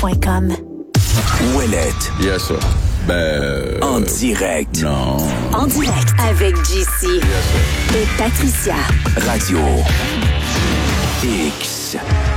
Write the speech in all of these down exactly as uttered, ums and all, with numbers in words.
point com. Ouellette. Yes, sir. Ben... Euh, en direct. Non. En direct avec J C. Yes, sir. Et Patricia. Radio X.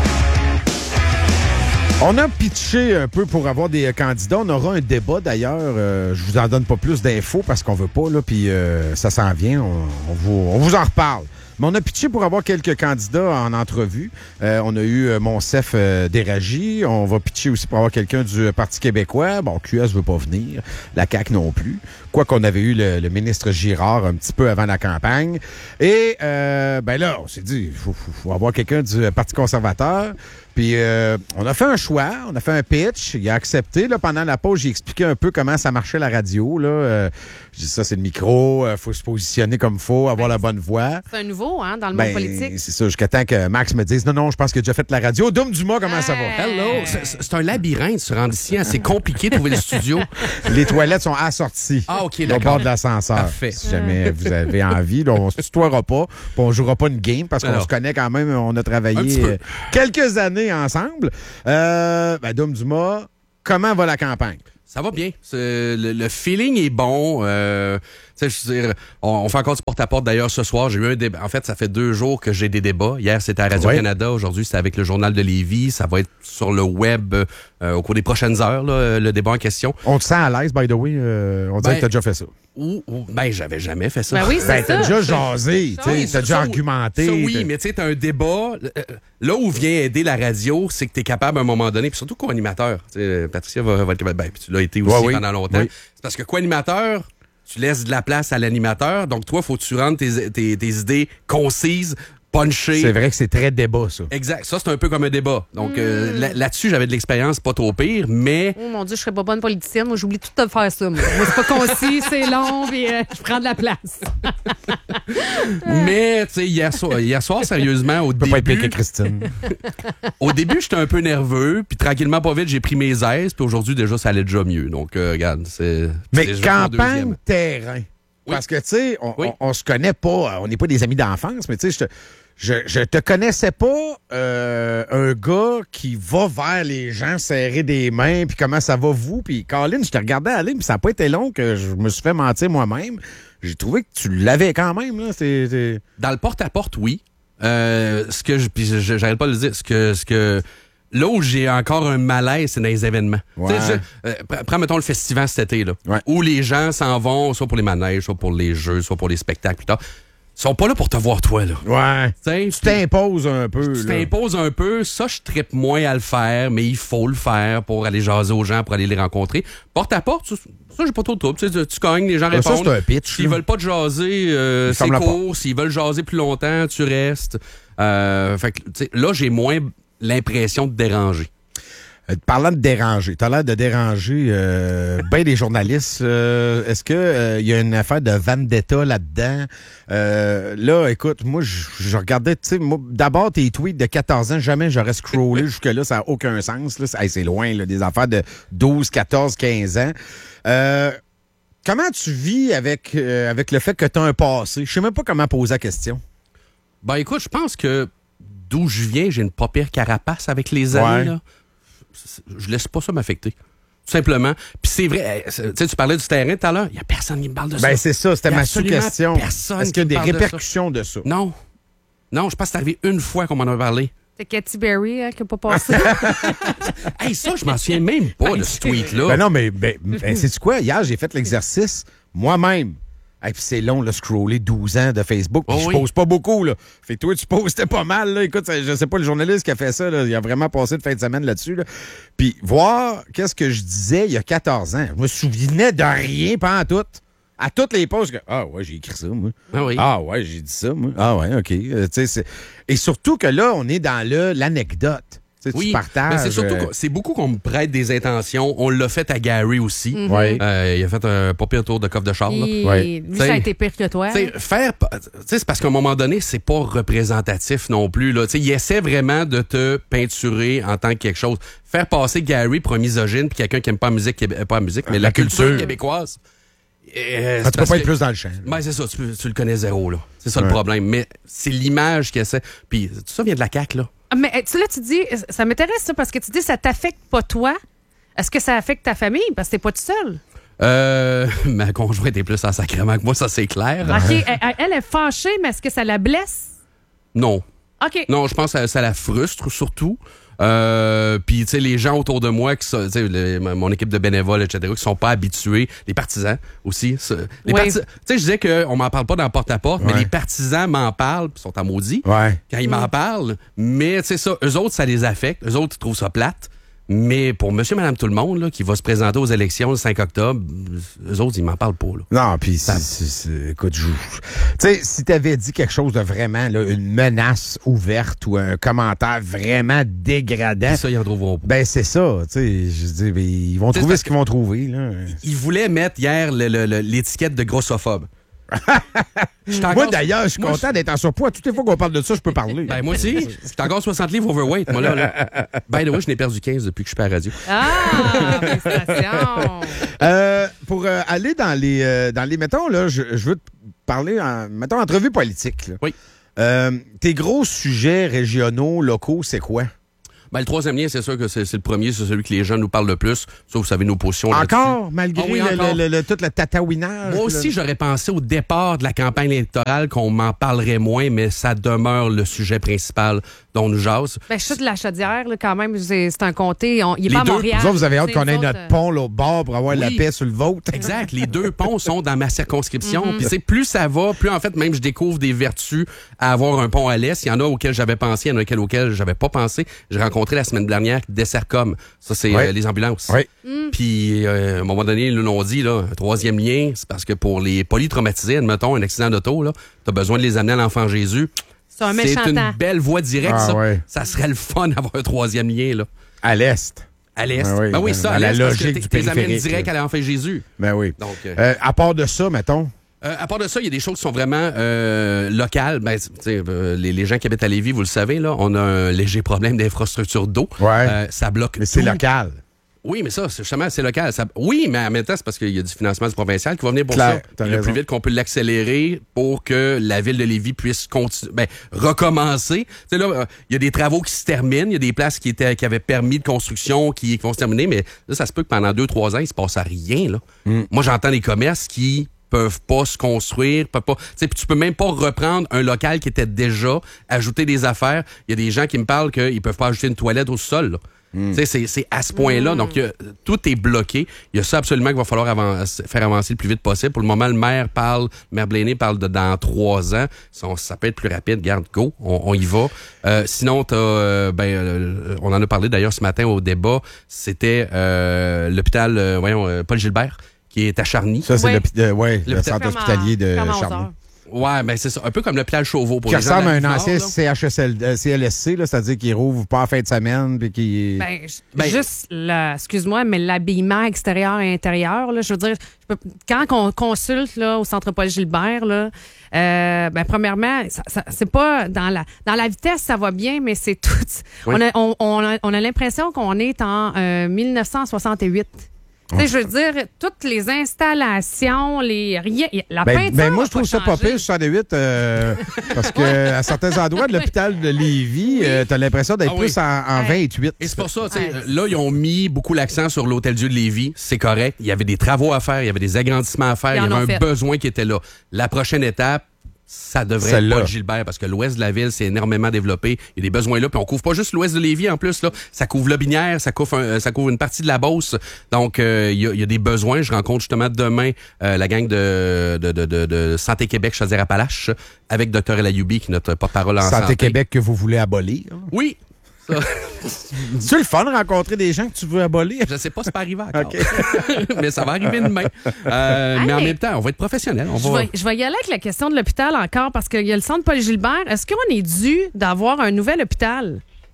On a pitché un peu pour avoir des candidats. On aura un débat d'ailleurs. Euh, je vous en donne pas plus d'infos parce qu'on veut pas, là, puis euh, ça s'en vient. On, on, vous, on vous en reparle. Mais on a pitché pour avoir quelques candidats en entrevue. Euh, on a eu euh, Monsef euh, Déragi. On va pitcher aussi pour avoir quelqu'un du Parti québécois. Bon, Q S veut pas venir. La C A Q non plus. Quoi qu'on avait eu le, le ministre Girard un petit peu avant la campagne. Et euh, ben là, on s'est dit, il faut, faut, faut avoir quelqu'un du Parti conservateur. Puis euh, on a fait un choix, on a fait un pitch, il a accepté. Là, pendant la pause, j'ai expliqué un peu comment ça marchait la radio. Là. Euh, j'ai dit ça, c'est le micro, il faut se positionner comme il faut, avoir ben, la bonne voix. C'est un nouveau, hein, dans le ben, monde politique. C'est ça, jusqu'à temps que Max me dise, non, non, je pense qu'il a déjà fait la radio. Doum Dumas, comment hey. ça va? Hello! C'est, c'est un labyrinthe se rendre ici. Hein. C'est compliqué de trouver le studio. Les toilettes sont assorties. Ah, OK, d'accord. Au bord de l'ascenseur. Parfait. Si jamais vous avez envie, là, on se tutoiera pas, puis on jouera pas une game parce qu'on Alors, se connaît quand même, on a travaillé euh, quelques années ensemble. Euh, ben, Doum Dumas, comment va la campagne? Ça va bien. C'est, le, le feeling est bon. Euh, tu sais, je veux dire, on, on fait encore du porte-à-porte. D'ailleurs, ce soir, j'ai eu un débat. En fait, ça fait deux jours que j'ai des débats. Hier, c'était à Radio-Canada. Oui. Aujourd'hui, c'était avec le Journal de Lévis. Ça va être sur le web euh, au cours des prochaines heures, là, le débat en question. On te sent à l'aise, by the way? Euh, on dirait ben, que t'as déjà fait ça. Ou, ou, ben, j'avais jamais fait ça. Ben oui, c'est ben, ça. T'as déjà jasé, oui, t'as déjà ça, argumenté. Ça, oui, t'as... mais tu sais, t'as un débat. Là où vient aider la radio, c'est que t'es capable à un moment donné, puis surtout co-animateur. T'sais, Patricia va, va être capable. Ben, puis tu l'as été aussi ouais, pendant oui. longtemps. Oui. C'est parce que co-animateur, tu laisses de la place à l'animateur. Donc, toi, faut que tu rendes tes, tes, tes idées concises, punchées. C'est vrai que c'est très débat, ça. Exact. Ça, c'est un peu comme un débat. Donc, mmh. euh, là, là-dessus, j'avais de l'expérience, pas trop pire, mais... Oh mon Dieu, je serais pas bonne politicienne. Moi, j'oublie tout de faire ça. Moi, moi c'est pas concis, c'est long, puis euh, je prends de la place. Mais, tu sais, hier soir, hier soir, sérieusement, au début... pas être pire que Christine. Au début, j'étais un peu nerveux, puis tranquillement, pas vite, j'ai pris mes aises, puis aujourd'hui, déjà, ça allait déjà mieux. Donc, euh, regarde, c'est... Mais c'est campagne terrain. Oui. Parce que, tu sais, on, oui. on, on se connaît pas, on n'est pas des amis d'enfance, mais tu sais, je te... Je, je te connaissais pas euh, un gars qui va vers les gens serrer des mains, puis comment ça va vous, puis Colin, je te regardais aller, puis ça n'a pas été long que je me suis fait mentir moi-même. J'ai trouvé que tu l'avais quand même, là. C'est, c'est... Dans le porte-à-porte, oui. Euh, ce que je, puis j'arrête pas de le dire, ce que, ce que, là où j'ai encore un malaise, c'est dans les événements. Ouais. Je, euh, prends, mettons, le festival cet été, là, ouais. où les gens s'en vont, soit pour les manèges, soit pour les jeux, soit pour les spectacles, plus tard. Ils sont pas là pour te voir, toi, là. Ouais. T'sais, tu t'imposes un peu. Tu t'imposes un peu. Ça, je trippe moins à le faire, mais il faut le faire pour aller jaser aux gens, pour aller les rencontrer. Porte à porte, ça, ça j'ai pas trop de trouble. Tu, tu cognes, les gens ben, répondent. Ça, c'est un pitch. S'ils là. veulent pas te jaser, euh, c'est court. S'ils veulent jaser plus longtemps, tu restes. Euh, fait que, tu sais, là, j'ai moins l'impression de déranger. Euh, parlant de déranger, t'as l'air de déranger euh, bien des journalistes. Euh, est-ce que euh, y a une affaire de vendetta là-dedans? Euh, là, écoute, moi, je, je regardais, tu sais, d'abord tes tweets de quatorze ans, jamais j'aurais scrollé jusque-là, ça n'a aucun sens. Là. Hey, c'est loin, là, des affaires de douze, quatorze, quinze ans. Euh, comment tu vis avec, euh, avec le fait que tu as un passé? Je sais même pas comment poser la question. Ben écoute, je pense que d'où je viens, j'ai une pas pire carapace avec les années, ouais. là. Je laisse pas ça m'affecter. Tout simplement. Puis c'est vrai, tu sais, tu parlais du terrain tout à l'heure, il n'y a personne qui me parle de ça. Ben c'est ça, c'était ma sous-question. Est-ce qu'il y a des répercussions de ça? de ça? Non. Non, je pense que c'est arrivé une fois qu'on m'en a parlé. C'est Katy Berry hein, qui n'a pas passé. Hey, ça, je m'en souviens même pas ben, de ce tweet-là. Ben non, mais ben, ben, sais-tu quoi? Hier, j'ai fait l'exercice moi-même. Et puis c'est long, là, scroller douze ans de Facebook. Puis oh, je oui. pose pas beaucoup, là. Fait que toi, tu postais pas mal, là. Écoute, je sais pas, le journaliste qui a fait ça, là, il a vraiment passé de fin de semaine là-dessus, là. Puis voir qu'est-ce que je disais il y a quatorze ans. Je me souvenais de rien, pas en tout. À toutes les pauses, que, ah ouais, j'ai écrit ça, moi. Ah, oui. ah ouais, j'ai dit ça, moi. Ah ouais, OK. Euh, c'est... Et surtout que là, on est dans le, l'anecdote. Oui, tu partages. c'est surtout euh... c'est beaucoup qu'on me prête des intentions. On l'a fait à Gary aussi. Mm-hmm. Ouais. Euh, il a fait un pas pire tour de coffre de char. Et... Ouais. Lui, ça a été pire que toi. Faire, c'est parce qu'à un moment donné, c'est pas représentatif non plus. Là. Il essaie vraiment de te peinturer en tant que quelque chose. Faire passer Gary pour un misogyne puis quelqu'un qui aime pas la musique, pas la musique, mais la, la culture, culture québécoise. Euh, ah, tu peux pas être que, plus dans le champ. Ben, c'est ça, tu, tu le connais zéro, là. C'est ça ouais. le problème. Mais c'est l'image qu'il essaie. Puis tout ça vient de la C A Q, là. Mais tu là, tu dis, ça m'intéresse ça, parce que tu dis ça t'affecte pas toi. Est-ce que ça affecte ta famille? Parce que t'es pas tout seul. Euh, ma conjointe est plus en sacrément que moi, ça c'est clair. OK, elle, elle est fâchée, mais est-ce que ça la blesse? Non. OK. Non, je pense que ça, ça la frustre surtout. Euh, puis, tu sais, les gens autour de moi, qui sont, tu sais, le- mon équipe de bénévoles, et cetera, qui sont pas habitués, les partisans aussi. ça- Les Oui. partis- tu sais, je disais qu'on m'en parle pas dans le porte-à-porte, Ouais. mais les partisans m'en parlent, puis sont en maudit Ouais. quand ils m'en parlent. Mais, tu sais, ça, eux autres, ça les affecte. Eux autres, ils trouvent ça plate. Mais pour monsieur, madame, tout le monde, là, qui va se présenter aux élections le cinq octobre, eux autres, ils m'en parlent pas, là. Non, puis c'est- c'est- c'est- écoute, je- tu sais, si t'avais dit quelque chose de vraiment, là, une menace ouverte ou un commentaire vraiment dégradant, Puis ça, ils en trouveront pas. ben c'est ça, tu sais, je dis, ben, ils vont T'sais, trouver c'est ce qu'ils vont trouver, là. Ils voulaient mettre hier le- le- le- l'étiquette de grossophobe. J'étais Moi, encore- d'ailleurs, je suis moi, content d'être en surpoix. Toutes les fois qu'on parle de ça, je peux parler. Ben, moi aussi. J'étais encore soixante livres overweight, moi, là. là. By the way, je n'ai perdu quinze depuis que je suis à la radio. Ah, félicitations. Euh, pour euh, aller dans les, euh, dans les, mettons, là, je, je veux te parler, en, mettons, entrevue politique. Là. Oui. Euh, tes gros sujets régionaux, locaux, c'est quoi? Ben, le troisième lien, c'est sûr que c'est c'est le premier, c'est celui que les gens nous parlent le plus. Ça, vous savez nos positions là-dessus. Encore, malgré Ah oui, le, encore. le- le- tout le tatouinage? Moi aussi, là. j'aurais pensé au départ de la campagne électorale qu'on m'en parlerait moins, mais ça demeure le sujet principal dont nous jase. Ben, je suis de la Chaudière, là, quand même. C'est c'est un comté. On- il est Les pas à deux, Montréal. Vous autres, vous avez hâte C'est qu'on ait nous notre autres, euh, pont là, au bord pour avoir la Oui. paix sur le vôtre. Exact. Les deux ponts sont dans ma circonscription. Puis c'est plus ça va, plus en fait même je découvre des vertus à avoir un pont à l'est. Il y en a auxquels j'avais pensé, il y en a auxquels, auxquels j'avais pas pensé. J'ai rencontré la semaine dernière Dessercom. Ça c'est Ouais. euh, les ambulances. Oui. Puis euh, à un moment donné, ils nous l'ont dit là, un troisième lien, c'est parce que pour les polytraumatisés, admettons un accident d'auto là, t'as besoin de les amener à l'enfant Jésus. C'est un méchant C'est une temps. belle voie directe, Ah, ça. ouais. Ça serait le fun d'avoir un troisième lien, là. À l'est. À l'est. Ah oui, ben oui, dans- ça, dans à la l'est, parce logique que du t'es- t'es amènes périphérique, direct là. à l'enfant Jésus. Ben oui. Donc, euh, Euh, à part de ça, mettons. euh, à part de ça, il y a des choses qui sont vraiment euh, locales. Ben, tu sais, euh, les, les gens qui habitent à Lévis, vous le savez, là, on a un léger problème d'infrastructure d'eau. Ouais. Euh, ça bloque Mais c'est tout. local. Oui, mais ça, c'est justement, c'est local. Ça- oui, mais en même temps, c'est parce qu'il y a du financement du provincial qui va venir pour Clair, ça. t'as Et le raison. plus vite qu'on peut l'accélérer pour que la ville de Lévis puisse continu- ben, recommencer. Tu sais, là, euh, il y a des travaux qui se terminent, il y a des places qui étaient qui avaient permis de construction qui, qui vont se terminer, mais là, ça se peut que pendant deux, trois ans, il se passe à rien, là. Hmm. Moi, j'entends des commerces qui peuvent pas se construire, peuvent pas, tu sais, puis tu peux même pas reprendre un local qui était déjà, ajouter des affaires. Il y a des gens qui me parlent qu'ils peuvent pas ajouter une toilette au sol, là. Hmm. Tu sais, c'est- c'est à ce point-là. Donc, il y a- tout est bloqué. Il y a ça absolument qu'il va falloir avan- faire avancer le plus vite possible. Pour le moment, le maire parle, le maire Blaney parle de dans trois ans. Ça, on- ça peut être plus rapide. Garde, go, on, on y va. Euh, sinon, t'as, euh, ben, euh, on en a parlé d'ailleurs ce matin au débat. C'était euh, l'hôpital, euh, voyons, euh, Paul Gilbert, qui est à Charny. Ça, c'est Ouais. l'hôpi- euh, ouais, le L'hôpital- centre hospitalier de Comme à onze Charny. heures. Ouais, ben c'est ça. Un peu comme l'hôpital Chauveau pour Qui les gens ressemble de à la un Rive-Nord, ancien là. C H S L, euh, C L S C, là, c'est-à-dire qu'il rouvre pas en fin de semaine. Puis qu'il... Ben, j- Ben- juste, la- excuse-moi, mais l'habillement extérieur et intérieur, là, je veux dire, je peux- quand on consulte là, au Centre Paul Gilbert, là, euh, ben, premièrement, ça, ça- c'est pas dans la dans la vitesse, ça va bien, mais c'est tout. Oui. On a, on, on a, on a l'impression qu'on est en euh, mille neuf cent soixante-huit. Tu sais, je veux dire, toutes les installations, les rien, la Ben, peinture. ben, moi, a je trouve pas ça pas changé. pire, soixante-huit, euh, parce que à certains endroits de l'hôpital de Lévis, euh, t'as l'impression d'être Ah oui. plus en, en Ouais. vingt-huit. Et c'est pour ça, tu sais, Ouais. euh, là, ils ont mis beaucoup l'accent sur l'Hôtel-Dieu de Lévis. C'est correct. Il y avait des travaux à faire, il y avait des agrandissements à faire, Ils il y en avait ont un fait. besoin qui était là. La prochaine étape, ça devrait être Celle-là. Paul Gilbert, parce que l'ouest de la ville, c'est énormément développé. Il y a des besoins là, puis on couvre pas juste l'ouest de Lévis en plus, là. Ça couvre Lobinière, ça couvre, un- ça couvre une partie de la Beauce. Donc, euh, il y, a, il y a des besoins. Je rencontre justement demain euh, la gang de, de, de, de, de Santé Québec Chaudière-Appalaches avec Dr Elayoubi, qui est notre porte-parole en santé. Santé Québec que vous voulez abolir. Oui! Ça, C'est le fun de rencontrer des gens que tu veux abolir. je sais pas, c'est pas arrivé encore. OK. mais ça va arriver demain. Euh, Hey. mais en même temps, on va être professionnel. On Je va... vais, je vais y aller avec la question de l'hôpital encore parce qu'il y a le centre Paul Gilbert. Est-ce qu'on est dû d'avoir un nouvel hôpital?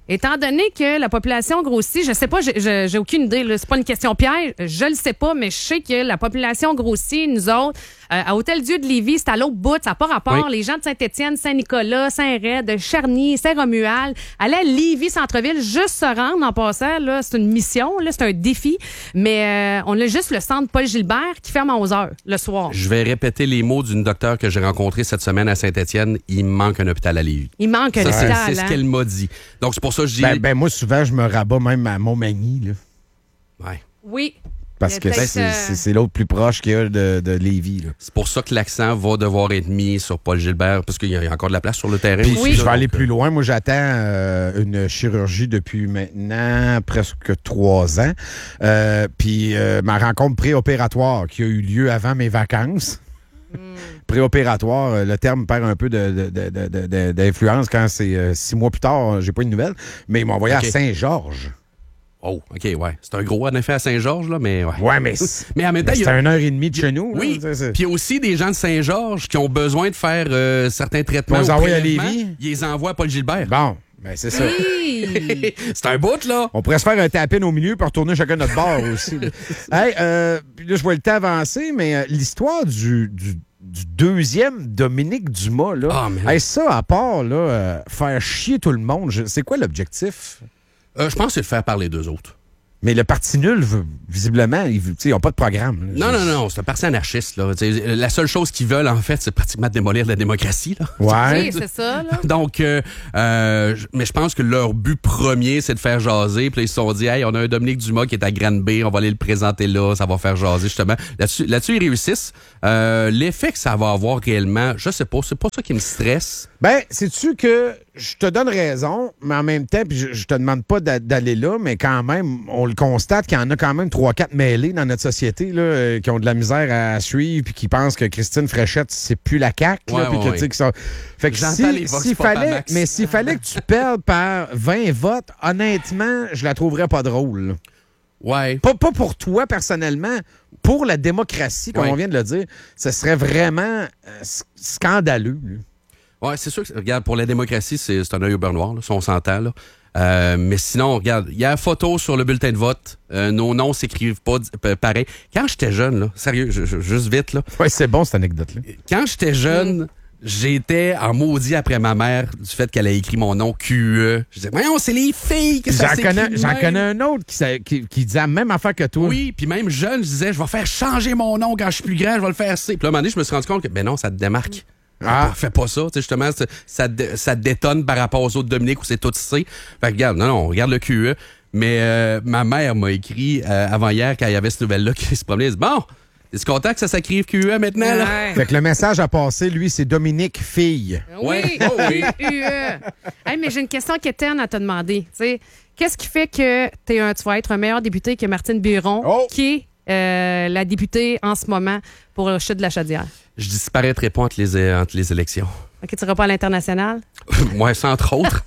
étant donné que la population grossit, je sais pas, j'ai, j'ai, j'ai aucune idée, là, c'est pas une question piège, je le sais pas, mais je sais que la population grossit, nous autres, euh, à Hôtel-Dieu de Lévis, c'est à l'autre bout, ça n'a pas rapport. Oui. Les gens de Saint-Étienne, Saint-Nicolas, Saint-Raide, Charny, Saint-Romuald, aller à Lévis, centre-ville, juste se rendre en passant, là, c'est une mission, là, c'est un défi, mais euh, on a juste le centre Paul-Gilbert qui ferme à onze heures le soir. Je vais répéter les mots d'une docteure que j'ai rencontrée cette semaine à Saint-Étienne. Il manque un hôpital à Lévis. Il manque un Ça, c'est, hôpital. c'est ce hein? qu'elle m'a dit. Donc, c'est pour ça que je dis... Ben, ben, moi, souvent, je me rabats même à Montmagny, là. Ouais. Oui. Parce Il y a que peut-être, c'est, euh, c'est, c'est l'autre plus proche qu'il y a de, de Lévis, là. C'est pour ça que l'accent va devoir être mis sur Paul Gilbert, parce qu'il y a encore de la place sur le terrain. Puis, aussi, Oui. là, je vais aller donc, plus loin. Moi, j'attends euh, une chirurgie depuis maintenant presque trois ans. Euh, puis euh, ma rencontre préopératoire qui a eu lieu avant mes vacances. Mm. Préopératoire, euh, le terme perd un peu de, de, de, de, de, d'influence quand c'est euh, six mois plus tard, j'ai pas une nouvelle. Mais ils m'ont envoyé OK. à Saint-Georges. Oh, OK, ouais. C'est un gros, en effet, à Saint-Georges, là, mais ouais. Ouais, mais c'est, Mais en même temps, mais il y c'est a... une heure et demie de chez nous. là. Oui, C'est- c'est- puis il y a aussi des gens de Saint-Georges qui ont besoin de faire euh, certains traitements. On les ou envoie à prélèvements. Lévis? Ils les envoient à Paul Gilbert. Bon, ben c'est ça. Oui. C'est un bout, là. On pourrait se faire un tapin au milieu pour retourner chacun notre bord aussi. Là. Hey, euh, puis là, je vois le temps avancer, mais euh, l'histoire du, du, du deuxième Dominique Dumas, là, Ah, mais- hey, ça, à part là, euh, faire chier tout le monde, je- c'est quoi l'objectif? Euh, je pense que c'est de faire parler d'eux autres. Mais le parti nul, v- visiblement, ils n'ont pas de programme. là. Non, non, non, c'est un parti anarchiste, là. T'sais, la seule chose qu'ils veulent, en fait, c'est pratiquement démolir la démocratie, là. Ouais. Oui, c'est ça, là. Donc, euh, euh, j- mais je pense que leur but premier, c'est de faire jaser. Puis là, ils se sont dit, hey, on a un Dominique Dumas qui est à Granby, on va aller le présenter là, ça va faire jaser, justement. Là-dessus, là-dessus ils réussissent. Euh, l'effet que ça va avoir réellement, je sais pas, c'est pas ça qui me stresse. Ben, sais-tu que je te donne raison, mais en même temps, puis je, je te demande pas d'a- d'aller là, mais quand même, on le constate qu'il y en a quand même trois quatre mêlés dans notre société là, euh, qui ont de la misère à suivre puis qui pensent que Christine Fréchette, c'est plus la C A Q. Ouais, là, puis ouais, que, ouais. tu sais, qu'ils sont- Fait que J'entends si- les vox s'il pop à fallait, Max. mais s'il fallait que tu perdes par vingt votes, honnêtement, je la trouverais pas drôle. là. Ouais. Pas, pas pour toi personnellement, pour la démocratie, comme Ouais. on vient de le dire, ce serait vraiment euh, s- scandaleux. là. Ouais, c'est sûr que, regarde, pour la démocratie, c'est, c'est un œil au beurre noir, là, si on s'entend, là. Euh, mais sinon, regarde, il y a la photo sur le bulletin de vote. Euh, nos noms s'écrivent pas d- p- pareil. Quand j'étais jeune, là, sérieux, je- je- juste vite, là. Ouais, c'est bon cette anecdote-là. Quand j'étais jeune, j'étais en maudit après ma mère du fait qu'elle a écrit mon nom Q E. Je disais, voyons, c'est les filles que ça J'en s'écrit connais, de j'en même. connais un autre qui, sa- qui, qui disait la même affaire que toi. Oui, puis même jeune, je disais, je vais faire changer mon nom quand je suis plus grand, je vais le faire C. Puis là, à un moment donné, je me suis rendu compte que, ben non, ça te démarque. Ah. Fais pas ça, tu sais, justement, ça, ça, dé- ça détonne par rapport aux autres Dominique où c'est tout C. Fait que regarde, non, non, regarde le Q E. Mais euh, ma mère m'a écrit euh, avant-hier, quand il y avait cette nouvelle-là qui se promenait, elle dit, bon, es-tu content que ça s'écrive Q E maintenant, là? Ouais. Fait que le message à passer, lui, c'est Dominique Fille. Oui, Ouais. Oh oui. U E. Hey, mais j'ai une question quétaine à te demander. Tu sais, qu'est-ce qui fait que t'es un, tu vas être un meilleur député que Martine Biron, Oh! qui est euh, la députée en ce moment pour le chute de la Chaudière? Je disparaîtrai pas entre les, euh, entre les élections. OK, tu iras pas à l'international? Moi, ça, entre autres.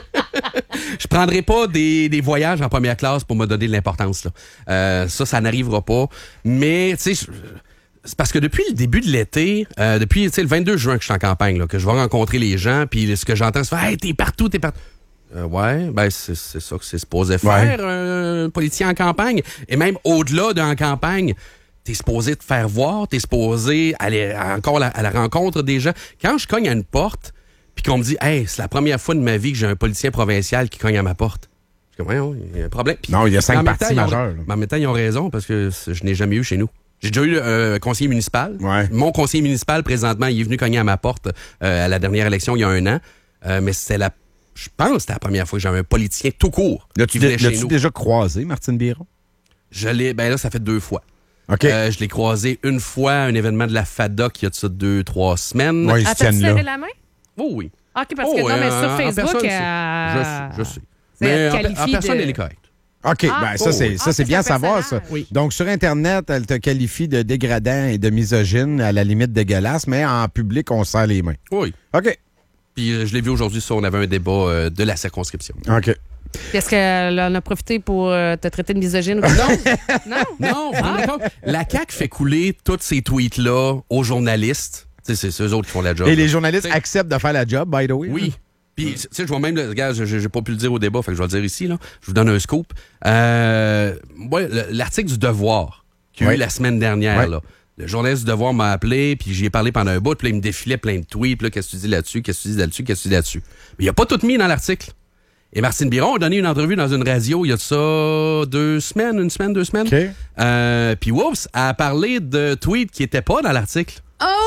Je prendrai pas des, des voyages en première classe pour me donner de l'importance, là. Euh, ça, ça n'arrivera pas. Mais, tu sais, je- c'est parce que depuis le début de l'été, euh, depuis tu sais, le vingt-deux juin que je suis en campagne, là, que je vais rencontrer les gens, puis ce que j'entends, c'est « Hey, t'es partout, t'es partout! Euh, » Ouais, ben c'est, c'est ça que c'est supposé faire, un politicien en campagne. Et même au-delà d'un campagne, t'es supposé te faire voir, t'es supposé aller encore la- à la rencontre des gens. Quand je cogne à une porte, puis qu'on me dit « Hey, c'est la première fois de ma vie que j'ai un politicien provincial qui cogne à ma porte. » Je dis « Ouais, il y a un problème. » Puis, Non, il y a cinq en même partis temps, ils ont- majeurs, là. mais en même temps, ils ont raison parce que c- je n'ai jamais eu chez nous. J'ai déjà eu un conseiller municipal. Ouais. Mon conseiller municipal, présentement, il est venu cogner à ma porte euh, à la dernière élection il y a un an. Euh, mais c'est la, je pense que c'était la première fois que j'avais un politicien tout court L'as-tu, qui venait dé- chez l'as-tu nous. déjà croisé, Martine Biron? Je l'ai, ben là, ça fait deux fois. OK. Euh, je l'ai croisé une fois à un événement de la FADOC il y a de ça deux, trois semaines. Ouais, ils se Ah, t'as tiennent serré là. la main? Oh oui. OK, parce Oh, que non, mais euh, sur en Facebook, personne, euh, je, je sais. c'est Mais en, qualifié en personne, de- elle est correcte. OK, Ah, ben ça, oh, c'est, oui. ça, Ah, c'est c'est bien à un savoir, ça. personnage. Oui. Donc, sur Internet, elle te qualifie de dégradant et de misogyne, à la limite dégueulasse, mais en public, on se serre les mains. Oui. OK. Puis euh, je l'ai vu aujourd'hui, ça, on avait un débat euh, de la circonscription. OK. Est-ce qu'elle en a profité pour euh, te traiter de misogyne ou non? Non? Non, vous vous rendez compte? La C A Q fait couler tous ces tweets-là aux journalistes. Tu sais, c'est c'est eux autres qui font la job. Et les journalistes T'sais- acceptent de faire la job, by the way. Oui. Puis, tu sais, je vois même, le gars, j'ai pas pu le dire au débat, fait que je vais le dire ici, là. Je vous donne un scoop. Euh, ouais, l'article du Devoir qu'il y a eu la semaine dernière, ouais. là. Le journaliste du Devoir m'a appelé, puis j'y ai parlé pendant un bout, puis là, il me défilait plein de tweets, puis là, qu'est-ce que tu dis là-dessus, qu'est-ce que tu dis là-dessus, qu'est-ce que tu dis là-dessus. Mais il a pas tout mis dans l'article. Et Martine Biron a donné une entrevue dans une radio il y a de ça deux semaines, une semaine, deux semaines. Okay. Euh, puis oups, elle a parlé de tweets qui étaient pas dans l'article.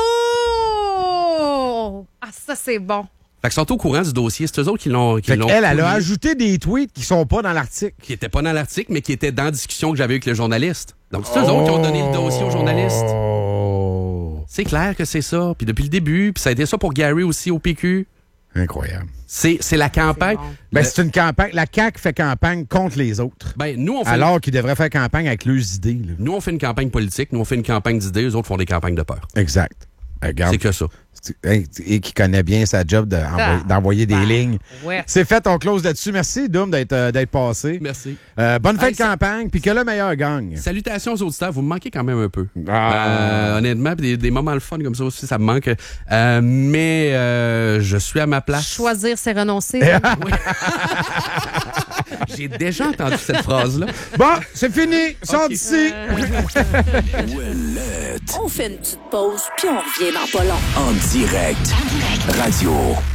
Oh! Ah, ça, c'est bon. Fait qu'ils sont au courant du dossier. C'est eux autres qui l'ont... Qui l'ont elle, elle a ajouté des tweets qui sont pas dans l'article. Qui étaient pas dans l'article, mais qui étaient dans la discussion que j'avais avec le journaliste. Donc, c'est eux oh. autres qui ont donné le dossier au journaliste. Oh. C'est clair que c'est ça. Puis depuis le début, puis ça a été ça pour Gary aussi au P Q. Incroyable. C'est, c'est la campagne. C'est bon. Ben, le... c'est une campagne. La C A Q fait campagne contre les autres. Ben, nous, on fait Alors une... qu'ils devraient faire campagne avec leurs idées. Là. Nous, on fait une campagne politique. Nous, on fait une campagne d'idées. Eux autres font des campagnes de peur. Exact. Regarde. C'est que ça. Et qui connaît bien sa job de, ah, d'envoyer des bah, lignes. Ouais. C'est fait, on close là-dessus. Merci, Doom, d'être, euh, d'être passé. Merci. Euh, bonne fête de hey, campagne, puis que le meilleur gagne. Salutations aux auditeurs. Vous me manquez quand même un peu. Ah. Euh, honnêtement, des, des moments le fun comme ça aussi, ça me manque. Euh, mais euh, je suis à ma place. Choisir, c'est renoncer. J'ai déjà entendu cette phrase-là. Bon, c'est fini. Sors okay. d'ici. On fait une petite pause, puis on revient dans pas long. En direct. Radio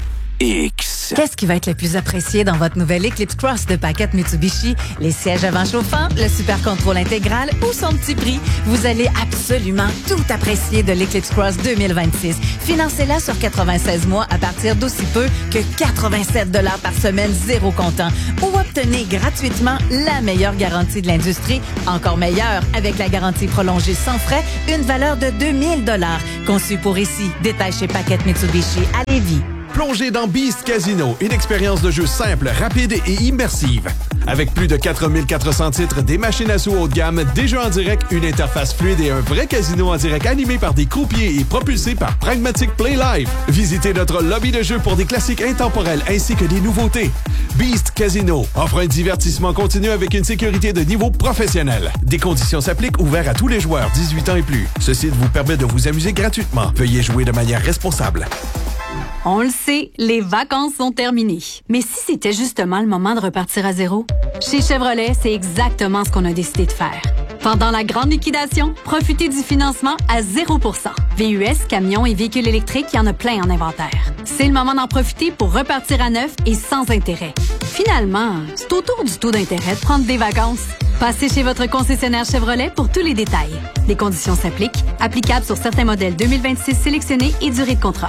X. Qu'est-ce qui va être le plus apprécié dans votre nouvelle Eclipse Cross de Paquette Mitsubishi? Les sièges avant chauffants, le super contrôle intégral ou son petit prix? Vous allez absolument tout apprécier de l'Eclipse Cross deux mille vingt-six. Financez-la sur quatre-vingt-seize mois à partir d'aussi peu que quatre-vingt-sept dollars par semaine, zéro comptant. Ou obtenez gratuitement la meilleure garantie de l'industrie, encore meilleure avec la garantie prolongée sans frais, une valeur de deux mille dollars. Conçue pour ici, détail chez Paquette Mitsubishi à Lévis. Plongez dans Beast Casino, une expérience de jeu simple, rapide et immersive. Avec plus de quatre mille quatre cents titres, des machines à sous haut de gamme, des jeux en direct, une interface fluide et un vrai casino en direct animé par des croupiers et propulsé par Pragmatic Play Live. Visitez notre lobby de jeu pour des classiques intemporels ainsi que des nouveautés. Beast Casino offre un divertissement continu avec une sécurité de niveau professionnel. Des conditions s'appliquent, ouverts à tous les joueurs dix-huit ans et plus. Ce site vous permet de vous amuser gratuitement. Veuillez jouer de manière responsable. On le sait, les vacances sont terminées. Mais si c'était justement le moment de repartir à zéro? Chez Chevrolet, c'est exactement ce qu'on a décidé de faire. Pendant la grande liquidation, profitez du financement à zéro pour cent. V U S, camions et véhicules électriques, il y en a plein en inventaire. C'est le moment d'en profiter pour repartir à neuf et sans intérêt. Finalement, c'est autour du taux d'intérêt de prendre des vacances. Passez chez votre concessionnaire Chevrolet pour tous les détails. Les conditions s'appliquent, applicables sur certains modèles deux mille vingt-six sélectionnés et durée de contrat.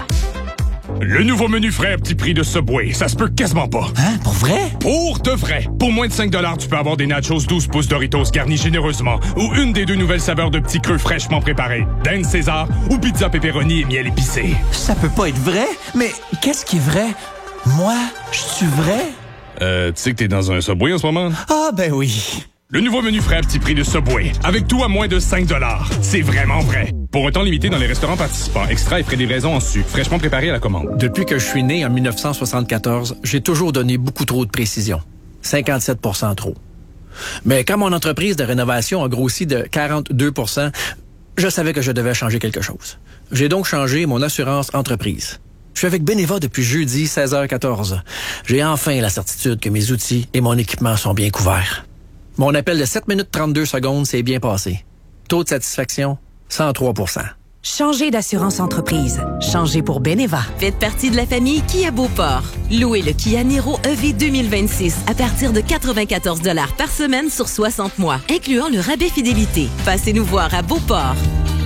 Le nouveau menu frais à petit prix de Subway, ça se peut quasiment pas. Hein? Pour vrai? Pour de vrai. Pour moins de cinq dollars, tu peux avoir des nachos douze pouces Doritos garnis généreusement ou une des deux nouvelles saveurs de petits creux fraîchement préparés. Dinde César ou pizza pepperoni et miel épicé. Ça peut pas être vrai? Mais qu'est-ce qui est vrai? Moi, je suis vrai? Euh, tu sais que t'es dans un Subway en ce moment? Ah, ben oui. Le nouveau menu frais à petit prix de Subway, avec tout à moins de cinq dollars. C'est vraiment vrai. Pour un temps limité dans les restaurants participants, extra et frais de livraison en su, fraîchement préparé à la commande. Depuis que je suis né en dix-neuf cent soixante-quatorze, j'ai toujours donné beaucoup trop de précision. cinquante-sept pour cent trop. Mais quand mon entreprise de rénovation a grossi de quarante-deux pour cent, je savais que je devais changer quelque chose. J'ai donc changé mon assurance entreprise. Je suis avec Beneva depuis jeudi, seize heures quatorze. J'ai enfin la certitude que mes outils et mon équipement sont bien couverts. Mon appel de sept minutes trente-deux secondes s'est bien passé. Taux de satisfaction, cent trois pour cent. Changez d'assurance entreprise. Changez pour Beneva. Faites partie de la famille Kia Beauport. Louez le Kia Niro E V deux mille vingt-six à partir de quatre-vingt-quatorze dollars par semaine sur soixante mois, incluant le rabais fidélité. Passez nous voir à Beauport.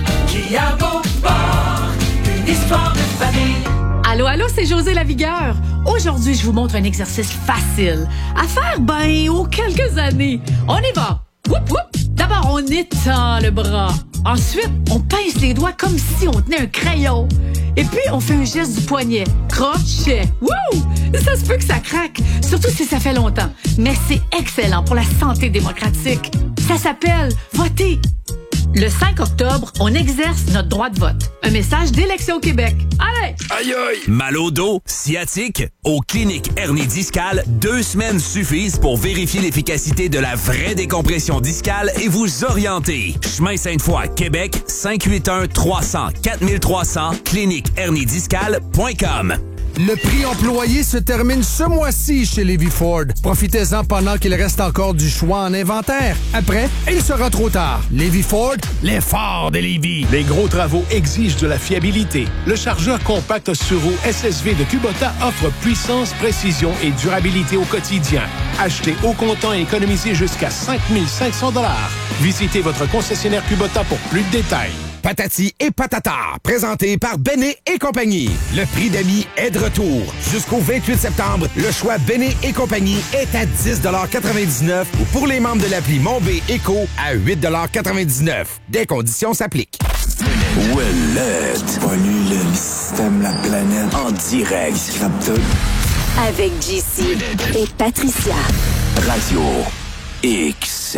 Kia Beauport, une histoire de famille. Allô, allô, c'est José Lavigueur. Aujourd'hui, je vous montre un exercice facile à faire, ben, aux quelques années. On y va. Whoop, whoop. D'abord, on étend le bras. Ensuite, on pince les doigts comme si on tenait un crayon. Et puis, on fait un geste du poignet. Crochet. Wouh! Ça se peut que ça craque, surtout si ça fait longtemps. Mais c'est excellent pour la santé démocratique. Ça s'appelle voter. Le cinq octobre, on exerce notre droit de vote. Un message d'Élection Québec. Allez! Aïe aïe! Mal au dos, sciatique? Au Clinique Hernie Discale, deux semaines suffisent pour vérifier l'efficacité de la vraie décompression discale et vous orienter. Chemin Sainte-Foy, Québec, cinq huit un trois cents quatre trois cents, clinique hernie discale point com. Le prix employé se termine ce mois-ci chez Lévis Ford. Profitez-en pendant qu'il reste encore du choix en inventaire. Après, il sera trop tard. Lévis Ford, les forts de Lévis. Les gros travaux exigent de la fiabilité. Le chargeur compact sur roue S S V de Kubota offre puissance, précision et durabilité au quotidien. Achetez au comptant et économisez jusqu'à cinq mille cinq cents dollars. Visitez votre concessionnaire Kubota pour plus de détails. Patati et patata, présenté par Béné et compagnie. Le prix d'amis est de retour. Jusqu'au vingt-huit septembre, le choix Béné et compagnie est à dix quatre-vingt-dix-neuf ou pour les membres de l'appli Mon B Éco à huit quatre-vingt-dix-neuf. Des conditions s'appliquent. Ouellette. Pollue le système, la planète. En direct. Scrap tout. Avec J C et Patricia. Radio X.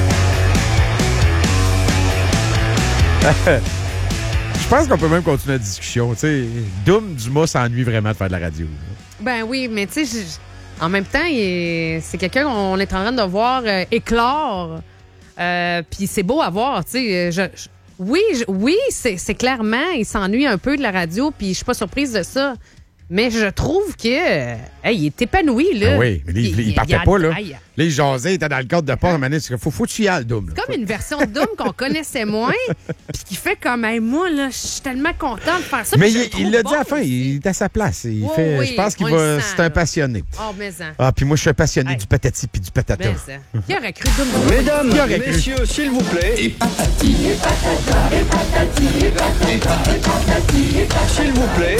Je pense qu'on peut même continuer la discussion. Tu sais, Doom Dumas s'ennuie vraiment de faire de la radio. Ben oui, mais tu sais, en même temps, il est- c'est quelqu'un qu'on est en train de voir euh, éclore. Euh, Puis c'est beau à voir, tu sais. Je, je- oui, je- oui, c'est c'est clairement, il s'ennuie un peu de la radio, puis je suis pas surprise de ça. Mais je trouve que, euh, hey, il est épanoui, là. Ah oui, mais il, il, il partait a- pas, là. aïe. Là, il jasait, il était dans le cadre de porte. Il faut, faut que tu y ailles, Doom. là. Comme une version de Doom qu'on connaissait moins, puis qui fait comme, hey, moi, là, je suis tellement content de faire ça. Mais puis je il le trouve il l'a bon dit à la fin, il est à sa place. Il Oui, fait, oui, je pense qu'il on va. le sent, C'est un là. passionné. Oh, mais ça. Ah, puis moi, je suis un passionné Hey. du patati puis du patata. Mais ça. Qui aurait cru Doom Dumas? Mesdames, Qui aurait cru? messieurs, s'il vous plaît. Et patati. Et patata. Et patati. Et patati. Et patati. Et patati. S'il vous plaît.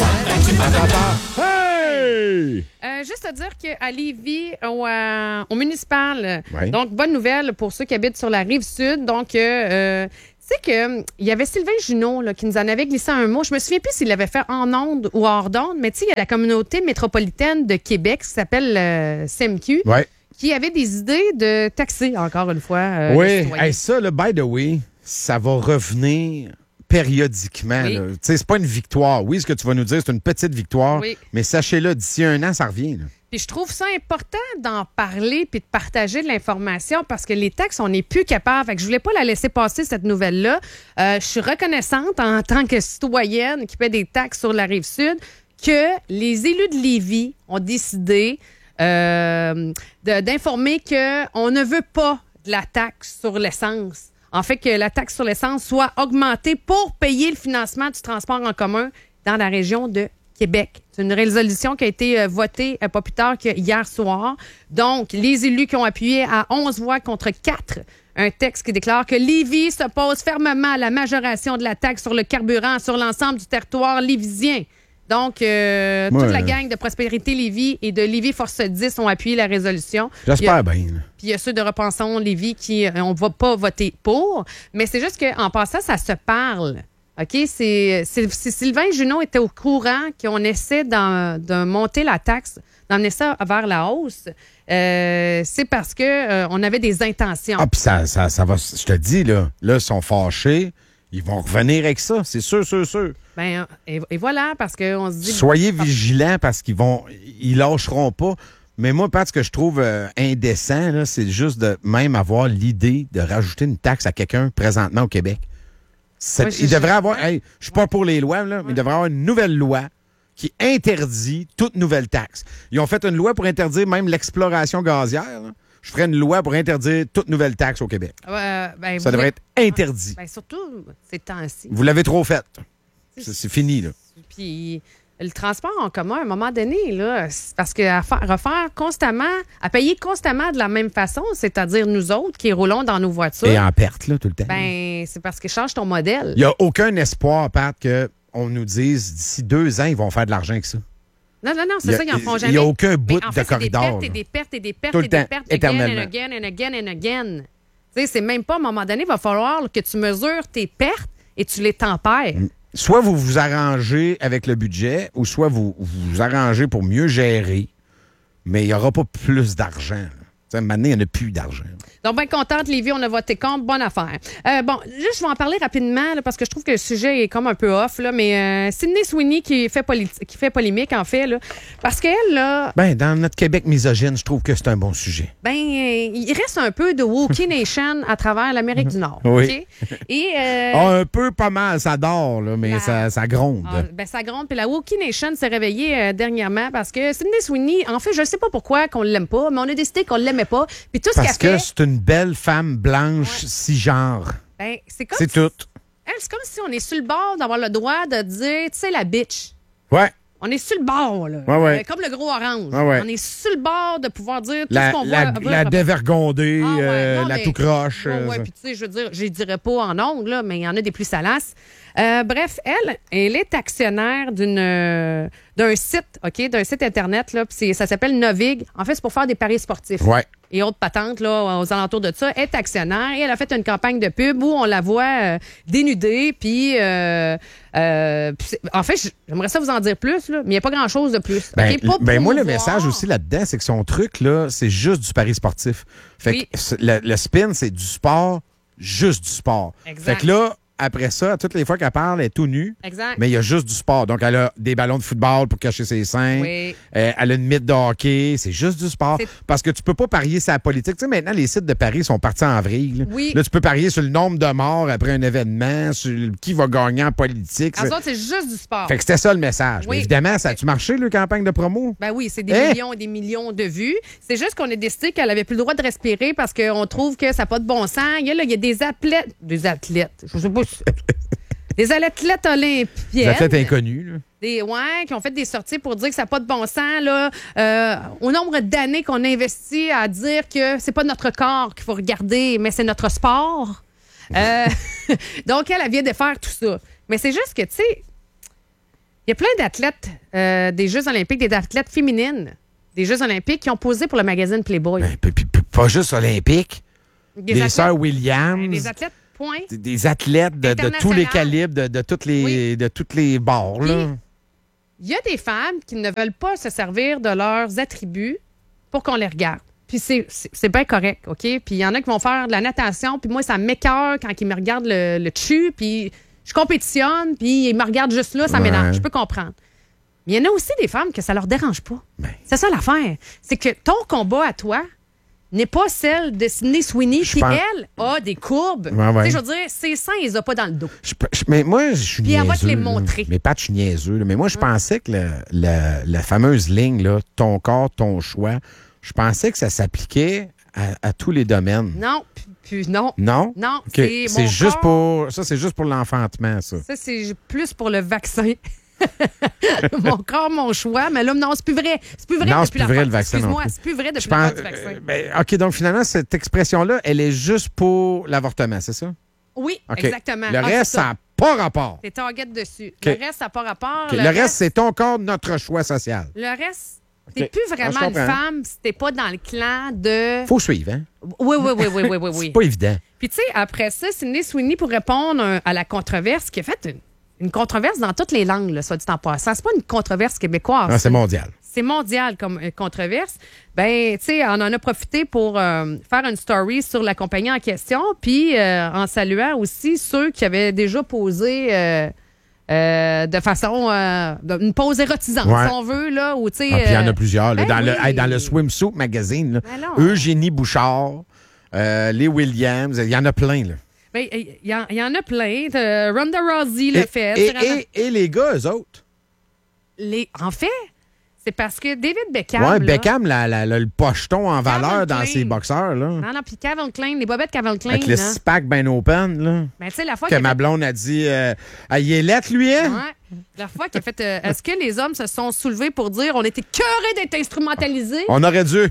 Hey! Euh, juste à dire qu'à Lévis, au, euh, au municipal, Ouais. donc bonne nouvelle pour ceux qui habitent sur la rive sud. Donc, euh, euh, tu sais que il y avait Sylvain Junot là, qui nous en avait glissé un mot. Je me souviens plus s'il l'avait fait en ondes ou hors d'ondes, mais tu sais, il y a la communauté métropolitaine de Québec qui s'appelle euh, C M Q, Ouais. qui avait des idées de taxer, encore une fois, euh, les Oui, citoyens. hey, ça, là, by the way, ça va revenir périodiquement. Oui. là. Tu sais, c'est pas une victoire. Oui, ce que tu vas nous dire, c'est une petite victoire, Oui. mais sachez-le, d'ici un an, ça revient. là. Puis je trouve ça important d'en parler puis de partager de l'information parce que les taxes, on n'est plus capable. Fait que je voulais pas la laisser passer, cette nouvelle-là. Euh, je suis reconnaissante en tant que citoyenne qui paie des taxes sur la Rive-Sud que les élus de Lévis ont décidé euh, de- d'informer qu'on ne veut pas de la taxe sur l'essence. En fait, que la taxe sur l'essence soit augmentée pour payer le financement du transport en commun dans la région de Québec. C'est une résolution qui a été euh, votée euh, pas plus tard que hier soir. Donc, les élus qui ont appuyé à onze voix contre quatre, un texte qui déclare que Lévis s'oppose fermement à la majoration de la taxe sur le carburant sur l'ensemble du territoire lévisien. Donc, euh, Ouais. toute la gang de Prospérité Lévis et de Lévis Force dix ont appuyé la résolution. J'espère Puis, bien. là. puis il y a ceux de Repensons Lévis qui euh, on va pas voter pour. Mais c'est juste qu'en passant, ça se parle. OK? C'est, c'est- si Sylvain Junot était au courant qu'on essaie d'en- de monter la taxe, d'emmener ça vers la hausse, euh, c'est parce que euh, on avait des intentions. Ah, puis ça, ça, ça va. Je te dis, là, là, ils sont fâchés. Ils vont revenir avec ça, c'est sûr, sûr, sûr. Ben, et, et voilà, parce qu'on se dit... Soyez vigilants parce qu'ils vont. Ils lâcheront pas. Mais moi, Pat, ce que je trouve euh, indécent, là, c'est juste de même avoir l'idée de rajouter une taxe à quelqu'un présentement au Québec. C'est- Ouais, je- il je- devrait avoir. Hey, je suis pas pour les lois, là, mais il devrait avoir une nouvelle loi qui interdit toute nouvelle taxe. Ils ont fait une loi pour interdire même l'exploration gazière. là. Je ferais une loi pour interdire toute nouvelle taxe au Québec. Euh, ben, Ça vous- devrait être interdit. Ben, surtout ces temps-ci. Vous l'avez trop fait. C'est c'est fini, là. Puis le transport en commun, à un moment donné, là, c'est parce qu'à faire, refaire constamment, à payer constamment de la même façon, c'est-à-dire nous autres qui roulons dans nos voitures, Et en perte, là, tout le temps. ben, c'est parce que change ton modèle. Il n'y a aucun espoir, Pat, qu'on nous dise d'ici deux ans, ils vont faire de l'argent avec ça. Non, non, non, Il y c'est a- ça, ils en font il y a jamais. aucun bout Mais en de fait, c'est corridor, Des pertes là. et des pertes et des pertes Tout le et des temps, pertes, again and éternellement. again and again and again. Tu sais, c'est même pas, à un moment donné, il va falloir que tu mesures tes pertes et tu les tempères. Soit vous vous arrangez avec le budget, ou soit vous vous arrangez pour mieux gérer, mais il n'y aura pas plus d'argent. là. À un moment donné, il n'y en a plus d'argent. Donc, bien contente, Lévi, on a voté contre. Bonne affaire. Euh, bon, juste, je vais en parler rapidement là, parce que je trouve que le sujet est comme un peu off, là, mais euh, Sydney Sweeney qui fait, politi- qui fait polémique, en fait, là, parce qu'elle, là... Ben, dans notre Québec misogyne, je trouve que c'est un bon sujet. Ben, euh, il reste un peu de Wookiee Nation à travers l'Amérique du Nord. Oui. Okay? Et, euh, ah, un peu, pas mal, ça dort, là, mais la... ça, ça gronde. Ah, ben, ça gronde. Puis la Wookiee Nation s'est réveillée euh, dernièrement parce que Sydney Sweeney, en fait, je ne sais pas pourquoi qu'on l'aime pas, mais on a décidé qu'on l'aimait pas. Puis tout ce parce qu'elle que fait... c'est une belle femme blanche, ouais. cisgenre. Ben, c'est comme c'est si... tout. Elle, c'est comme si on est sur le bord d'avoir le droit de dire, tu sais, la bitch. Ouais. On est sur le bord, là. Ouais, ouais. Euh, comme le gros orange. Ouais, ouais. On est sur le bord de pouvoir dire tout la, ce qu'on la, voit. La dévergondée, ah, ouais. euh, non, la mais... tout croche. Ouais, euh, ouais, puis tu sais, je veux dire, je ne dirais pas en ongle, là, mais il y en a des plus salaces. Euh, bref, elle, elle est actionnaire d'une euh, d'un site, OK, d'un site Internet, là, puis ça s'appelle Novig. En fait, c'est pour faire des paris sportifs. Ouais. Et autres patentes, là, aux alentours de ça. Elle est actionnaire et elle a fait une campagne de pub où on la voit euh, dénudée, puis... Euh, euh, en fait, j'aimerais ça vous en dire plus, là, mais il n'y a pas grand-chose de plus. Ben, okay? Pas ben moi, le voir. message aussi là-dedans, c'est que son truc, là, c'est juste du pari sportif. Fait oui. que le, le spin, c'est du sport, juste du sport. Exact. Fait que là, après ça, toutes les fois qu'elle parle, elle est tout nue. Exact. Mais il y a juste du sport. Donc, elle a des ballons de football pour cacher ses seins. Oui. Euh, elle a une mythe de hockey. C'est juste du sport. C'est... Parce que tu peux pas parier sur la politique. Tu sais, maintenant, les sites de paris sont partis en vrille. Oui. Là, tu peux parier sur le nombre de morts après un événement, sur qui va gagner en politique. En fait, c'est juste du sport. Fait que c'était ça le message. Oui. Mais évidemment, ça a-tu marché, la campagne de promo? Ben oui, c'est des hein? millions et des millions de vues. C'est juste qu'on a décidé qu'elle avait plus le droit de respirer parce qu'on trouve que ça n'a pas de bon sens. Il y a, là, il y a des athlètes... Des athlètes, je sais pas si... Des athlètes olympiennes. Des athlètes inconnus, là. Des, ouais, qui ont fait des sorties pour dire que ça n'a pas de bon sens, là. Euh, au nombre d'années qu'on a investi à dire que c'est pas notre corps qu'il faut regarder, mais c'est notre sport. Euh, donc, elle, elle vient de faire tout ça. Mais c'est juste que, tu sais, il y a plein d'athlètes euh, des Jeux olympiques, des athlètes féminines des Jeux olympiques qui ont posé pour le magazine Playboy. Ben, p- p- p- pas juste olympiques. Des Des athlètes- sœurs Williams. Des athlètes, point. Des- Des athlètes de, de tous les calibres, de, de toutes les, Oui. de toutes les bords. Là. Il y a des femmes qui ne veulent pas se servir de leurs attributs pour qu'on les regarde. Puis c'est, c'est, c'est bien correct, OK? Puis il y en a qui vont faire de la natation, puis moi, ça m'écoeure quand ils me regardent le, le dessus, puis je compétitionne, puis ils me regardent juste là, ça Ouais. m'énerve. Je peux comprendre. Mais il y en a aussi des femmes que ça leur dérange pas. C'est ça l'affaire. C'est que ton combat à toi n'est pas celle de Sydney Sweeney qui, pense- elle, a des courbes. Ouais, ouais. Tu sais, je veux dire, ses seins, ils ont pas dans le dos. Je- je- mais moi, je suis Puis niaiseux. elle va te les là. montrer. Mais pas je suis niaiseux. là. Mais moi, je pensais que le- le- la fameuse ligne, là, ton corps, ton choix, je pensais que ça s'appliquait à, à tous les domaines. Non, puis, puis non. Non? Non, OK. c'est C'est mon juste corps. pour. Ça, c'est juste pour l'enfantement, ça. Ça, c'est plus pour le vaccin. Mon corps, mon choix. Mais là, non, c'est plus vrai. C'est plus vrai Non, depuis c'est plus la vrai, fin- le vaccin. non Excuse-moi, plus. c'est plus vrai depuis Je la pense- fin du vaccin. euh, ben, OK, donc finalement, cette expression-là, elle est juste pour l'avortement, c'est ça? Oui, OK. exactement. Le Ah, reste, c'est ça n'a pas rapport. T'es target dessus. OK. Le reste, ça n'a pas rapport. OK. Le, reste, c'est ton corps, notre choix social. Le reste, t'es OK. plus Ah, vraiment je une comprends. femme si t'es pas dans le clan de... Faut suivre, hein? Oui, oui, oui, oui, oui, oui, oui. C'est pas évident. Puis tu sais, après ça, Sydney Sweeney, pour répondre euh, à la controverse, qui a fait une, une controverse dans toutes les langues, là, soit dit en passant. C'est pas une controverse québécoise. Ah, c'est mondial. C'est mondial comme euh, controverse. Ben, tu sais, on en a profité pour euh, faire une story sur la compagnie en question, puis euh, en saluant aussi ceux qui avaient déjà posé euh, euh, de façon, euh, de- une pause érotisante, Ouais. si on veut, là, ou tu sais. Ah, puis il y en euh, a plusieurs. là. ben dans, le, oui. hey, dans le Swimsuit Magazine, là, Ben non. Eugénie Bouchard, euh, les Williams, il y en a plein. Là. Ben, il y, en- il y en a plein. De Ronda Rousey le Et, fait. et, c'est vraiment- et- et les gars, eux autres. Les, en fait, c'est parce que David Beckham. ouais, là- Beckham, la- la- la- le pocheton en Calvin valeur dans Klein. ses boxeurs. Là. Non, non, puis Calvin Klein, les bobettes Calvin Klein. Avec le là. six-pack ben open. Là. Ben, tu sais, la fois Que qu'il a ma fait- blonde a dit euh, ah, il est lettre, lui, hein? Ouais. La fois qu'il a fait. euh, Est-ce que les hommes se sont soulevés pour dire on était cœurés d'être instrumentalisés? On aurait dû.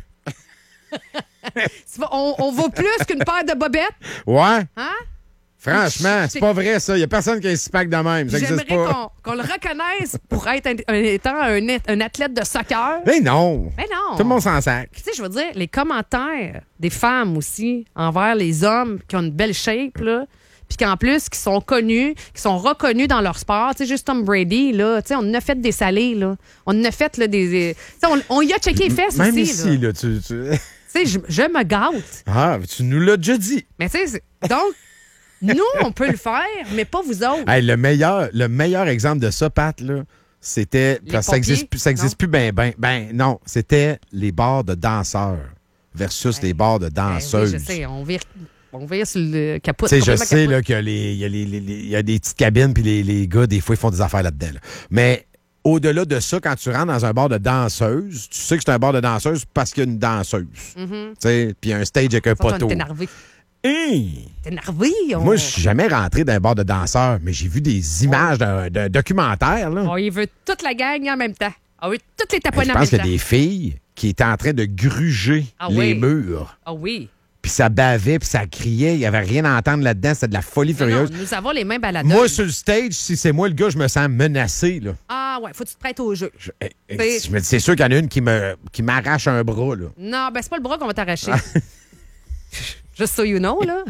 C'est pas- On, on vaut plus qu'une paire de bobettes? Ouais. Hein? Franchement, C'est- c'est pas vrai, ça. Il y a personne qui a un six-pack de même. Ça J'aimerais existe pas. qu'on qu'on le reconnaisse pour être un- un- étant un, un athlète de soccer. Mais non. Mais non. Tout le monde s'en sac. Puis, tu sais, je veux dire, les commentaires des femmes aussi envers les hommes qui ont une belle shape, là, puis qu'en plus, qui sont connus, qui sont reconnus dans leur sport. Tu sais, juste Tom Brady, là, tu sais, on en a fait des salés, là. On en a fait, là, des... des- tu sais, on, on y a checké les fesses Même aussi, ici, là. là, tu... tu... Tu sais, je, je me gâte. Ah, tu nous l'as déjà dit. Mais tu sais, donc, nous, on peut le faire, mais pas vous autres. Hey, le, meilleur, le meilleur exemple de ça, Pat, là, c'était... Les parce que ça existe, pompiers? ça existe plus ben, ben, ben, non, c'était les bars de danseurs versus les bars de Ben danseuses. oui, je sais, on vire, on vire sur le capot. Tu sais, je complètement sais capot. là, qu'il y a, les, il y a, les, les- les- il y a des petites cabines, puis les, les gars, des fois, ils font des affaires là-dedans. là. Mais au-delà de ça, quand tu rentres dans un bar de danseuse, tu sais que c'est un bar de danseuse parce qu'il y a une danseuse. Mhm. Tu sais, puis il y a un stage avec un Ça, on poteau. est énervé. Hey! T'es énervé. On... Moi, je suis jamais rentré dans un bar de danseurs, mais j'ai vu des images d'un d'un documentaire. Là. On y veut toute la gang en même temps. On veut toutes les taponner Je en même pense qu'il y temps. a des filles qui étaient en train de gruger Ah les oui. murs. Ah oui. Puis ça bavait, puis ça criait. Il n'y avait rien à entendre là-dedans. C'était de la folie Non, furieuse. non, nous avons les mains baladeuses. Moi, sur le stage, si c'est moi le gars, je me sens menacé. Là. Ah ouais, faut que tu te prêtes au jeu. Je, eh, eh, C'est- je me dis, c'est sûr qu'il y en a une qui me qui m'arrache un bras. Là. Non, ben c'est pas le bras qu'on va t'arracher. Juste so you know, là.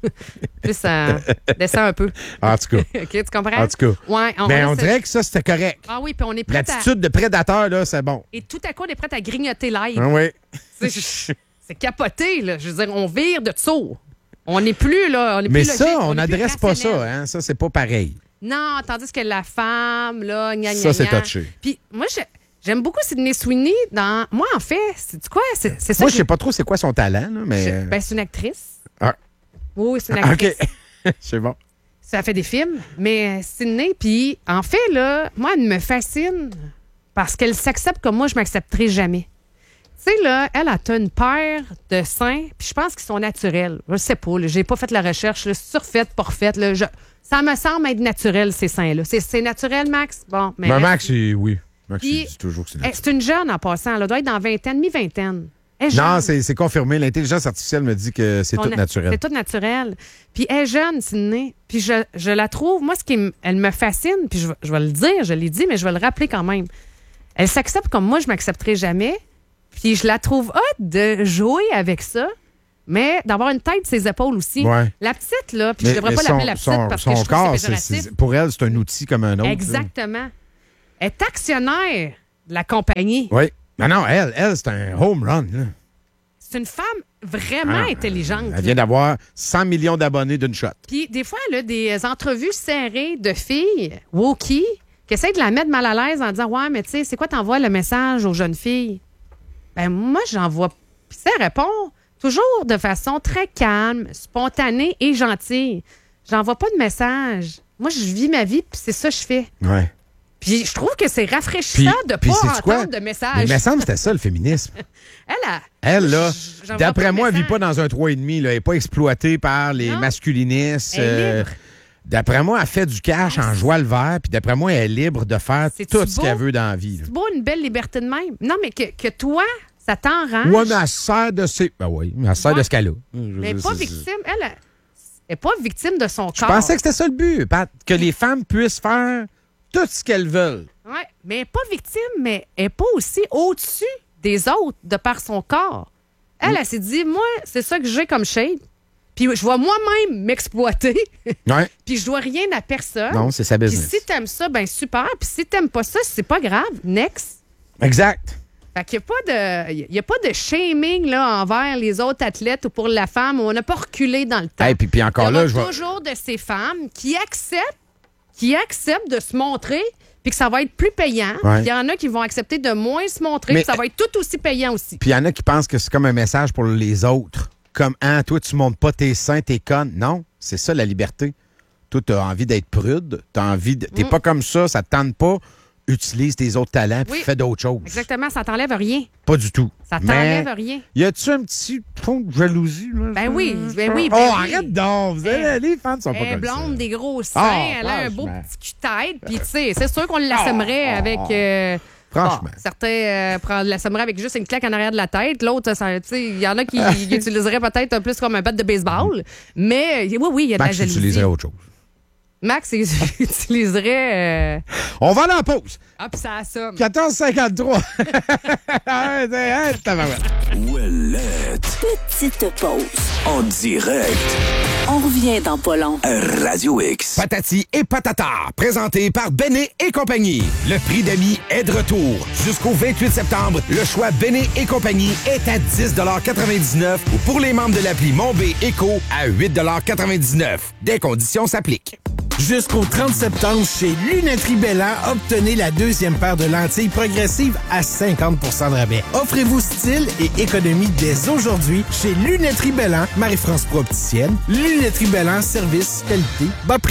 Juste euh, descends un peu. En tout cas. OK, tu comprends? En tout cas. Ouais, on Mais on reste- dirait que ça, c'était correct. Ah oui, puis on est prêt à... L'attitude de prédateur, là, c'est bon. Et tout à coup, on est prêt à grignoter live. Ah oui. C'est c'est capoté, là. Je veux dire, on vire de tout. On n'est plus, là. On est Mais plus ça, logique, on est plus n'adresse pas rationnel. ça. Hein? Ça, c'est pas pareil. Non, tandis que la femme, là, gna, gna, Ça, c'est gna. touché. Puis moi, je- j'aime beaucoup Sydney Sweeney dans... Moi, en fait, c'est quoi? C'est c'est ça Moi, que je sais pas trop c'est quoi son talent, là, mais. je- Ben, c'est une actrice. Ah. Oui, c'est une Ah, actrice. OK. C'est bon. Ça fait des films, mais Sydney, puis en fait, là, moi, elle me fascine parce qu'elle s'accepte comme moi, je m'accepterai jamais. Tu sais, là, elle a une paire de seins, puis je pense qu'ils sont naturels. Je sais pas, là, j'ai pas fait la recherche, là, surfaite, pas refaite, là, je- ça me semble être naturel, ces seins-là. C'est c'est naturel, Max? Bon, mais... Ben, Max, c'est- oui. Max, Puis, il dit toujours que c'est Eh, naturel. c'est une jeune en passant, elle doit être dans vingtaine, mi-vingtaine. Elle est Non, jeune. c'est c'est confirmé. L'intelligence artificielle me dit que c'est Son tout na- naturel. C'est tout naturel. Puis elle est jeune, Sydney. Puis je, je la trouve, moi, ce qui m- elle me fascine, puis je, vais- je vais le dire, je l'ai dit, mais je vais le rappeler quand même. Elle s'accepte comme moi, je m'accepterai jamais. Puis je la trouve hot de jouer avec ça, mais d'avoir une tête ses épaules aussi. Ouais. La petite, là, puis Mais- je devrais mais pas son- l'appeler la petite son- parce son que je trouve corps, que c'est c'est- péjoratif. c'est- pour elle, c'est un outil comme un autre. là. Exactement. Elle est actionnaire de la compagnie. Oui. Non, non, elle, elle c'est un home run. Là. C'est une femme vraiment Ah, intelligente. Elle là. vient d'avoir cent millions d'abonnés d'une shot. Puis des fois, elle a des entrevues serrées de filles, wokey, qui essayent de la mettre mal à l'aise en disant ouais, mais tu sais, c'est quoi t'envoies le message aux jeunes filles? Ben moi, j'envoie. Puis ça répond toujours de façon très calme, spontanée et gentille. J'envoie pas de message. Moi, je vis ma vie, puis c'est ça que je fais. Ouais. Puis je trouve que c'est rafraîchissant de puis pas sais-tu quoi? entendre de message. Mais il me semble que c'était ça, le féminisme. Elle, a, Elle, là, j'envoie pas d'après de moi, elle vit message. pas dans un trois et demi. Elle n'est pas exploitée par les Non. masculinistes. Elle est euh, libre. D'après moi, elle fait du cash en jouant le vert. Puis d'après moi, elle est libre de faire C'est-tu tout ce beau? qu'elle veut dans la vie. là. C'est beau, une belle liberté de même. Non, mais que, que toi, ça t'enrage. Ouais, mais elle sert de ses. Ben oui, elle sert Ouais. de ce qu'elle a. Mais Je- pas c'est- victime. Elle, elle est pas victime de son Je corps. pensais que c'était ça le but, Pat, que les femmes puissent faire tout ce qu'elles veulent. Oui, mais elle n'est pas victime, mais elle n'est pas aussi au-dessus des autres de par son corps. Elle, Mm. elle s'est dit, moi, c'est ça que j'ai comme shape. Puis je vais moi-même m'exploiter. Ouais. Puis je dois rien à personne. Non, c'est sa Puis business. si t'aimes ça, ben super. Puis si t'aimes pas ça, c'est pas grave. Next. Exact. Fait qu'il n'y a pas de, il y a pas de shaming là, envers les autres athlètes ou pour la femme. On n'a pas reculé dans le temps. Hey, puis, puis encore Il y aura là, je vais. toujours de ces femmes qui acceptent, qui acceptent de se montrer, puis que ça va être plus payant. Ouais. Puis il y en a qui vont accepter de moins se montrer, Mais- puis ça va être tout aussi payant aussi. Puis il y en a qui pensent que c'est comme un message pour les autres. Comme, ah, toi, tu montes pas tes seins, t'es conne. Non, c'est ça la liberté. Toi, t'as envie d'être prude, t'as envie de. T'es Mm. pas comme ça, ça te tente pas. Utilise tes autres talents, puis Oui. fais d'autres choses. Exactement, ça t'enlève rien. Pas du tout. Ça Mais t'enlève rien. y a-tu un petit fond de jalousie? Là? Ben oui, ben oui, Oh, ben oui. arrête donc! Vous avez- les fans sont pas Elle est comme blonde, ça. des gros seins, Ah, elle a un beau franchement. petit cul-tête, puis tu sais, c'est sûr qu'on l'assommerait avec... euh, Franchement. bon, certains euh, prend- l'assomeraient avec juste une claque en arrière de la tête, l'autre, ça, tu sais, il y en a qui qui utiliseraient peut-être un plus comme un bat de baseball, mais oui, oui, il y a de Max la jalousie. utiliserait autre chose. Max il utiliserait... euh, On va aller en pause. Ah, puis ça assomme. quatorze cinquante-trois. Ah, c'est- hein, tabarouette. Ouellette. Petite pause. En direct On revient dans pas long. Radio X. Patati et patata, présenté par Béné et compagnie. Le prix d'amis est de retour. Jusqu'au vingt-huit septembre, le choix Béné et compagnie est à dix quatre-vingt-dix-neuf ou pour les membres de l'appli Mon B Éco à huit quatre-vingt-dix-neuf. Des conditions s'appliquent. Jusqu'au trente septembre, chez Lunetterie Bellan, obtenez la deuxième paire de lentilles progressives à cinquante pour cent de rabais. Offrez-vous style et économie dès aujourd'hui chez Lunetterie Bellan, Marie-France Pro opticienne. Lunetterie Bellan, service, qualité, bas prix.